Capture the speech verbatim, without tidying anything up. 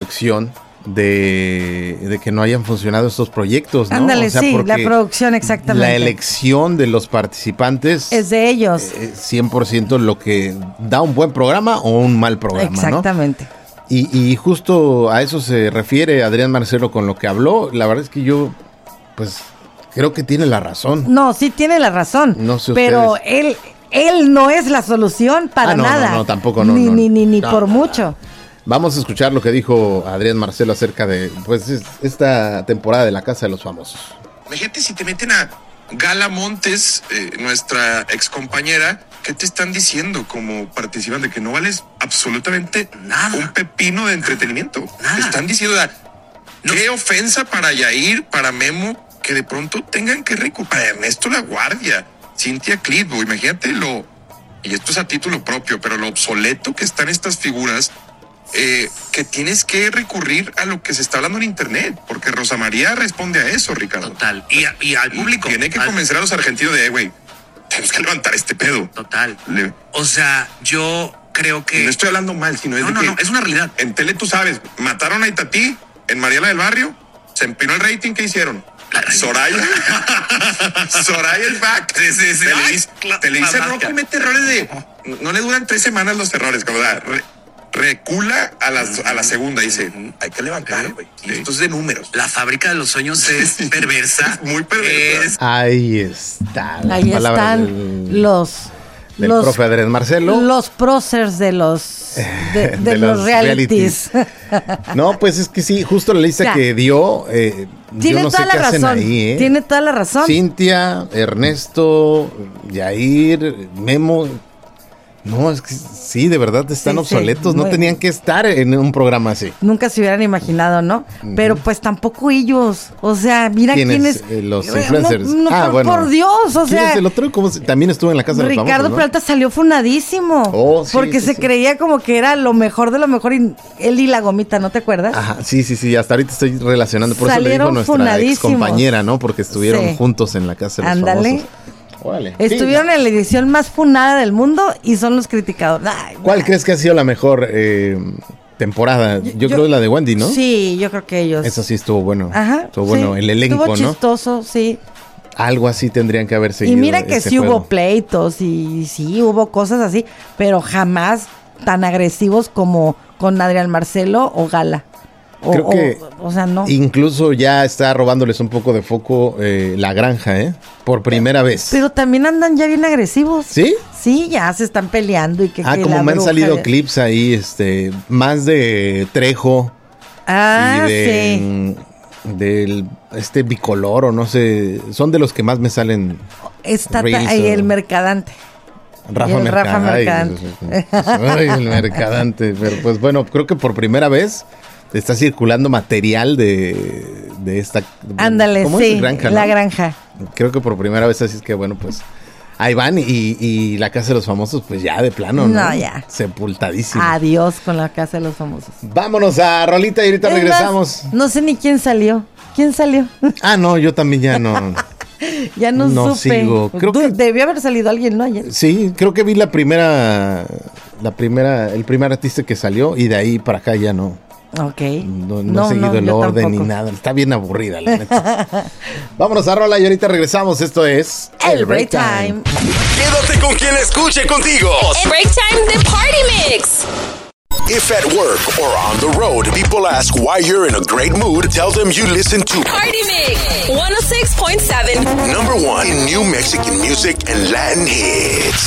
producción de, de que no hayan funcionado estos proyectos, ¿no? Ándale, o sea, sí, la producción, exactamente. La elección de los participantes es de ellos. Eh, cien por ciento lo que da un buen programa o un mal programa, exactamente. ¿no? Y, y justo a eso se refiere Adrián Marcelo con lo que habló. La verdad es que yo, pues, creo que tiene la razón. No, sí tiene la razón. No sé pero ustedes. él, él no es la solución para ah, no, nada. No, no, tampoco, no. Ni, no, ni, ni, ni no, por no, mucho. Vamos a escuchar lo que dijo Adrián Marcelo acerca de, pues, esta temporada de La Casa de los Famosos. Imagínate si te meten a Gala Montes, eh, nuestra excompañera. ¿Qué te están diciendo como participante? De que no vales absolutamente nada. Un pepino de entretenimiento. Nada. Te están diciendo, no. Qué ofensa para Yair, para Memo, que de pronto tengan que recuperar. Ernesto La Guardia, Cintia Clitbo, imagínate lo, y esto es a título propio, pero lo obsoleto que están estas figuras, eh, que tienes que recurrir a lo que se está hablando en internet, porque Rosa María responde a eso, Ricardo. Total. Y, a, y al público. Y tiene que al... convencer a los argentinos de, güey, tenemos que levantar este pedo. Total. Le... O sea, yo creo que... No estoy hablando mal, sino es no, de no, que... No, es una realidad. En tele, tú sabes, mataron a Itatí, en Mariela del Barrio, se empinó el rating, ¿qué hicieron? Soraya. Soraya is back. Sí, sí, sí. Televisa, Ay, Televisa la no marca. comete errores de... No le duran tres semanas los errores, como da, re, recula a la, a la segunda, dice, hay que levantar, güey. Sí. Esto es de números. La fábrica de los sueños es perversa. Muy perversa. Es... Ahí está. Ahí están del, los... Del los, profe Adrián Marcelo. Los próceres de los de, de, de los, los realities. realities. No, pues es que sí, justo la lista ya. que dio, eh, tiene yo no toda sé la qué razón. hacen ahí, ¿eh? Tiene toda la razón. Cintia, Ernesto, Yair, Memo. No, es que sí, de verdad están sí, obsoletos. Sí, no tenían que estar en un programa así. Nunca se hubieran imaginado, ¿no? Uh-huh. Pero pues tampoco ellos. O sea, mira quiénes. Eh, los influencers. No, no, ah, por, bueno. por Dios, o sea. ¿Quién es el otro? ¿Cómo se, también estuvo en la casa de los famosos, Ricardo ¿no? Peralta salió funadísimo. Oh, sí, porque sí, se sí. creía como que era lo mejor de lo mejor. Y él y la gomita, ¿no te acuerdas? Ajá, sí, sí, sí. Hasta ahorita estoy relacionando. Por Salieron eso le dijo nuestra ex compañera, ¿no? Porque estuvieron sí. juntos en la casa de los Ándale. famosos. Órale. Estuvieron sí, en la edición más funada del mundo y son los criticados. Ay, ¿Cuál ay. crees que ha sido la mejor eh, temporada? Yo, yo, yo creo la de Wendy, ¿no? Sí, yo creo que ellos. Eso sí estuvo bueno. Ajá. Estuvo bueno. Sí. El elenco, estuvo ¿no? chistoso, sí. Algo así tendrían que haber seguido. Y mira que sí juego. hubo pleitos y sí hubo cosas así, pero jamás tan agresivos como con Adrián Marcelo o Gala. O, Creo que o, o sea, no. Incluso ya está robándoles un poco de foco eh, La Granja, ¿eh? Por primera vez. Pero también andan ya bien agresivos. ¿Sí? Sí, ya se están peleando y que Ah, que como la me han bruja salido de... clips ahí, este, más de Trejo. Ah, y de, sí. Del este bicolor o no sé, son de los que más me salen. Está ahí el Mercadante. Rafa el Mercadante. Rafa Mercadante. Ay, el Mercadante. Pero pues bueno, creo que por primera vez está circulando material de, de esta. Ándale, ¿cómo sí, es? Granja, la ¿no? granja. Creo que por primera vez, así es que bueno, pues ahí van y, y la Casa de los Famosos, pues ya de plano, ¿no? No, ya. Sepultadísima. Adiós con la Casa de los Famosos. Vámonos a rolita y ahorita es regresamos. Más, no sé ni quién salió. ¿Quién salió? Ah, no, yo también ya no. Ya no, no supe. Sigo. Creo que, debió haber salido alguien, ¿no? Ayer. Sí, creo que vi la primera, la primera, el primer artista que salió y de ahí para acá ya no. Ok. No, no, no he no, seguido no, el orden tampoco. ni nada. Está bien aburrida, la neta. Vámonos a rola y ahorita regresamos. Esto es El Break Time. Quédate con quien escuche contigo. El Break Time de Party Mix. If at work or on the road, people ask why you're in a great mood, tell them you listen to Party Mix one oh six point seven. Number one in new Mexican music and Latin hits.